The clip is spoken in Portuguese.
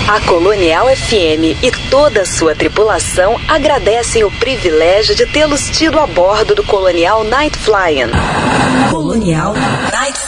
A Colonial FM e toda a sua tripulação agradecem o privilégio de tê-los tido a bordo do Colonial Night Flying. Colonial Night